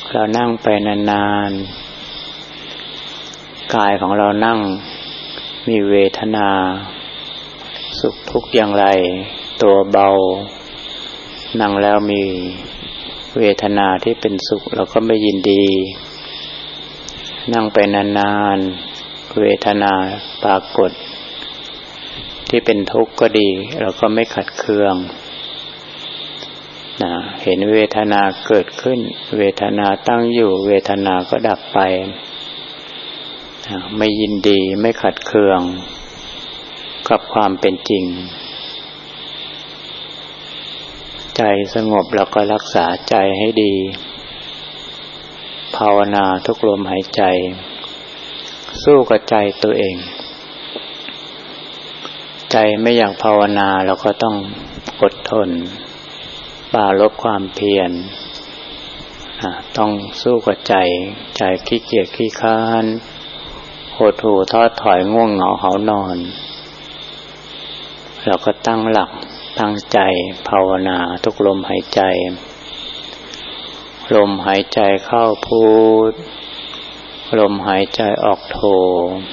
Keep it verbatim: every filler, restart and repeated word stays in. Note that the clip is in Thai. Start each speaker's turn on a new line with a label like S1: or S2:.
S1: เรานั่งไปนานๆกายของเรานั่งมีเวทนาสุขทุกข์อย่างไรตัวเบานั่งแล้วมีเวทนาที่เป็นสุขเราก็ไม่ยินดีนั่งไปนานๆเวทนาปรากฏที่เป็นทุกข์ก็ดีเราก็ไม่ขัดเคืองนะเห็นเวทนาเกิดขึ้นเวทนาตั้งอยู่เวทนาก็ดับไปนะไม่ยินดีไม่ขัดเคืองกับความเป็นจริงใจสงบแล้วก็รักษาใจให้ดีภาวนาทุกลมหายใจสู้กับใจตัวเองใจไม่อยากภาวนาเราก็ต้องอดทนปราลบความเพียรต้องสู้กับใจใจขี้เกียจขี้ค้านหดหู่ท้อถอยง่วงเหงาหานอนเราก็ตั้งหลักตั้งใจภาวนาทุกลมหายใจลมหายใจเข้าพุทลมหายใจออกโท